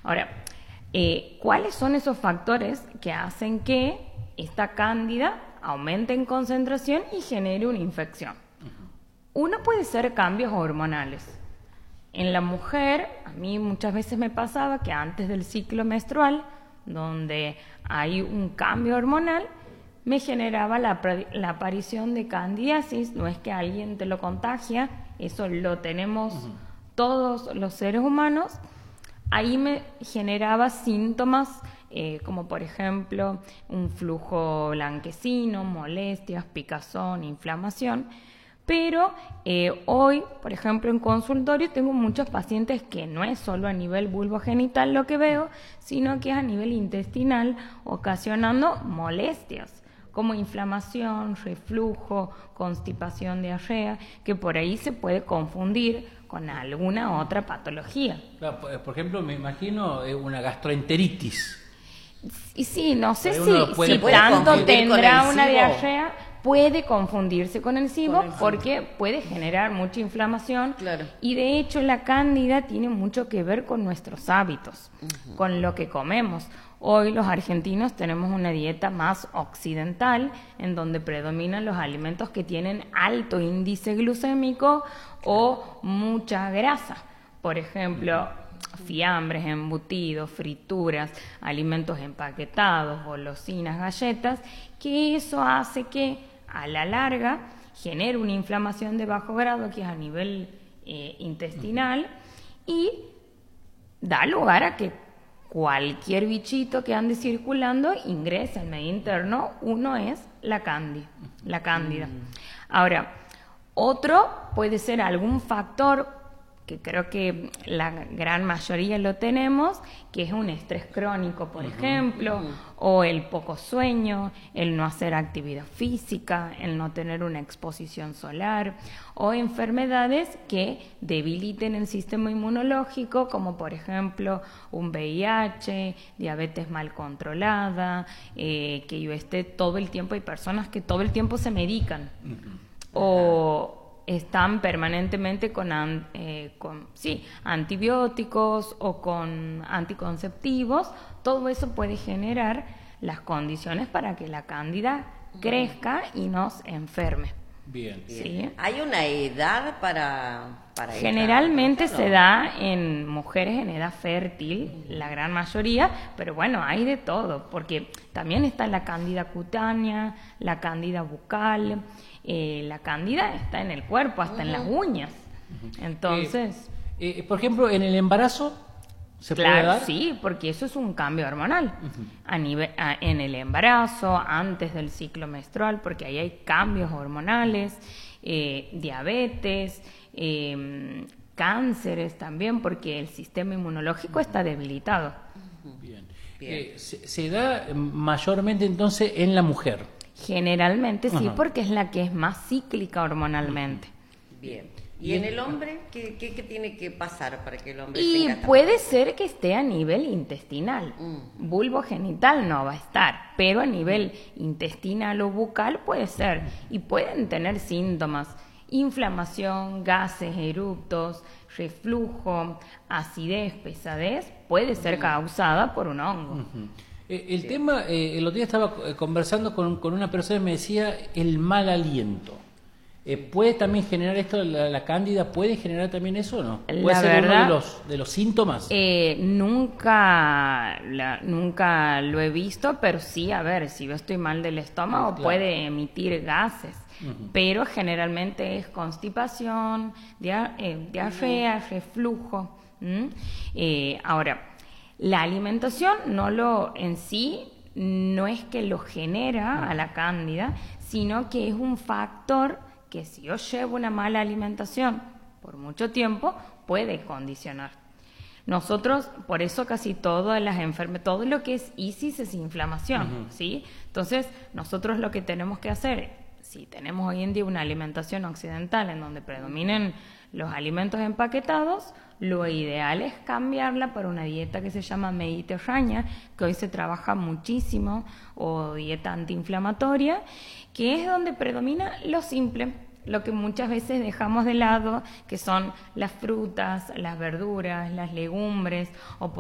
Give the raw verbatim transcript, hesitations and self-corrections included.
Ahora, eh, ¿cuáles son esos factores que hacen que esta cándida aumente en concentración y genere una infección? Uno puede ser cambios hormonales. En la mujer, a mí muchas veces me pasaba que antes del ciclo menstrual, donde hay un cambio hormonal, me generaba la, la aparición de candidiasis. No es que alguien te lo contagia, eso lo tenemos uh-huh. todos los seres humanos. Ahí me generaba síntomas eh, como por ejemplo un flujo blanquecino, molestias, picazón, inflamación. Pero eh, hoy, por ejemplo, en consultorio tengo muchos pacientes que no es solo a nivel vulvogenital lo que veo, sino que es a nivel intestinal, ocasionando molestias, como inflamación, reflujo, constipación, diarrea, que por ahí se puede confundir con alguna otra patología. Claro, por ejemplo, me imagino una gastroenteritis. Y sí, no sé si, si tanto tendrá una diarrea. Puede confundirse con el SIBO, con el SIBO porque puede generar mucha inflamación. Claro. Y de hecho la cándida tiene mucho que ver con nuestros hábitos, uh-huh. con lo que comemos. Hoy los argentinos tenemos una dieta más occidental, en donde predominan los alimentos que tienen alto índice glucémico o mucha grasa. Por ejemplo, fiambres, embutidos, frituras, alimentos empaquetados, golosinas, galletas, que eso hace que a la larga genera una inflamación de bajo grado que es a nivel eh, intestinal y da lugar a que cualquier bichito que ande circulando ingrese al medio interno. Uno es la cándida, la cándida. Ahora, otro puede ser algún factor que creo que la gran mayoría lo tenemos, que es un estrés crónico, por uh-huh. ejemplo, uh-huh. o el poco sueño, el no hacer actividad física, el no tener una exposición solar, o enfermedades que debiliten el sistema inmunológico, como por ejemplo un V I H, diabetes mal controlada, eh, que yo esté todo el tiempo, hay personas que todo el tiempo se medican, uh-huh. o están permanentemente con, eh, con sí, antibióticos o con anticonceptivos. Todo eso puede generar las condiciones para que la cándida crezca y nos enferme. Bien. ¿Sí? ¿Hay una edad para, para Generalmente esta, se da en mujeres en edad fértil, la gran mayoría, pero bueno, hay de todo, porque también está la cándida cutánea, la cándida bucal, eh, la cándida está en el cuerpo, hasta uh-huh. en las uñas. Uh-huh. Entonces... Eh, eh, por ejemplo, en el embarazo... ¿Se claro, puede dar? Sí, porque eso es un cambio hormonal. Uh-huh. a nivel, a, en el embarazo, antes del ciclo menstrual, porque ahí hay cambios hormonales, eh, diabetes, eh, cánceres también, porque el sistema inmunológico uh-huh. está debilitado. Uh-huh. Bien. Bien. Eh, se, se da mayormente entonces en la mujer. Generalmente sí, uh-huh. porque es la que es más cíclica hormonalmente. Bien. ¿Y en el hombre qué, qué, qué tiene que pasar para que el hombre y tenga puede ser que esté a nivel intestinal, mm. vulvogenital no va a estar, pero a nivel intestinal o bucal puede ser, y pueden tener síntomas, inflamación, gases, eructos, reflujo, acidez, pesadez, puede ser causada por un hongo. Uh-huh. eh, el sí. tema, eh, el otro día estaba conversando con, con una persona y me decía el mal aliento. Eh, ¿Puede también generar esto, la, la cándida, puede generar también eso o no? ¿Puede la ser verdad, uno de los, de los síntomas? Eh, nunca, la, nunca lo he visto, pero sí, a ver, si yo estoy mal del estómago, sí, claro. puede emitir gases, uh-huh. pero generalmente es constipación, dia, eh, diarrea, uh-huh. reflujo. ¿Mm? Eh, ahora, la alimentación no lo en sí no es que lo genera uh-huh. a la cándida, sino que es un factor que si yo llevo una mala alimentación por mucho tiempo, puede condicionar. Nosotros, por eso casi todas las enfermedades, todo lo que es ISIS es inflamación, uh-huh. ¿sí? Entonces, nosotros lo que tenemos que hacer, si tenemos hoy en día una alimentación occidental en donde predominen los alimentos empaquetados, lo ideal es cambiarla por una dieta que se llama mediterránea, que hoy se trabaja muchísimo, o dieta antiinflamatoria, que es donde predomina lo simple, lo que muchas veces dejamos de lado, que son las frutas, las verduras, las legumbres, o